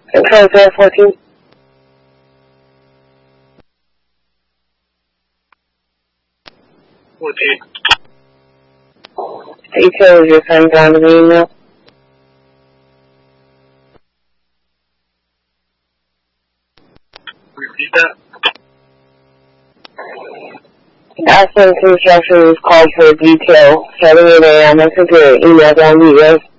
Control 014. Details your sent down to the email. Repeat that. I sent some instructions called for detail. 7 a.m. I sent your email down to you guys.